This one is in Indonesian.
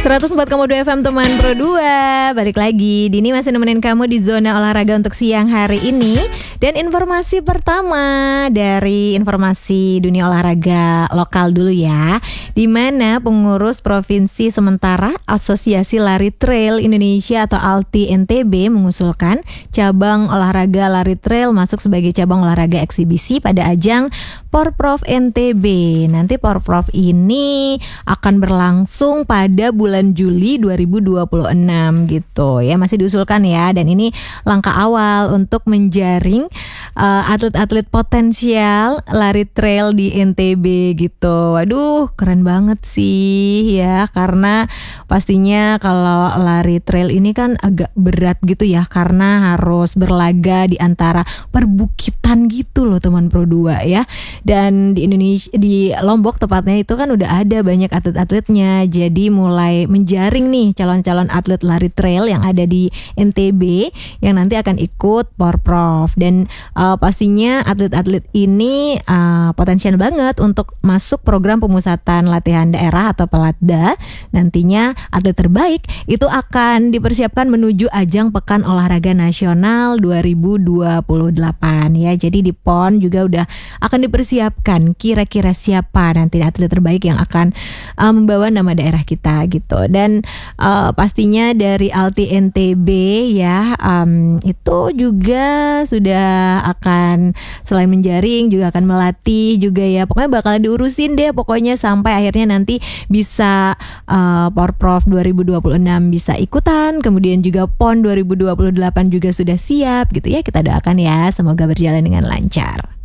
104,2 FM teman Pro 2. Balik lagi, Dini masih nemenin kamu di zona olahraga untuk siang hari ini. Dan informasi pertama dari informasi dunia olahraga lokal dulu ya, di mana pengurus provinsi sementara Asosiasi Lari Trail Indonesia atau ALTI NTB mengusulkan cabang olahraga lari trail masuk sebagai cabang olahraga eksibisi pada ajang Porprov NTB. Nanti Porprov ini akan berlangsung pada bulan Juli 2026 gitu ya, masih diusulkan ya. Dan ini langkah awal untuk menjaring atlet-atlet potensial lari trail di NTB gitu. Waduh, keren banget sih ya, karena pastinya kalau lari trail ini kan agak berat gitu ya, karena harus berlaga di antara perbukitan gitu loh teman Pro 2 ya. Dan di Indonesia, di Lombok tepatnya itu kan udah ada banyak atlet-atletnya. Jadi mulai menjaring nih calon-calon atlet lari trail yang ada di NTB yang nanti akan ikut Porprov. Dan pastinya atlet-atlet ini potensial banget untuk masuk program pemusatan latihan daerah atau Pelatda. Nantinya atlet terbaik itu akan dipersiapkan menuju ajang Pekan Olahraga Nasional 2028 ya. Jadi di PON juga udah akan dipersiapkan kira-kira siapa nanti atlet terbaik yang akan membawa nama daerah kita gitu. Dan pastinya dari ALTI NTB ya, itu juga sudah akan selain menjaring juga akan melatih juga ya. Pokoknya bakal diurusin deh pokoknya sampai akhirnya nanti bisa Porprov 2026 bisa ikutan. Kemudian juga PON 2028 juga sudah siap gitu ya. Kita doakan ya, semoga berjalan dengan lancar.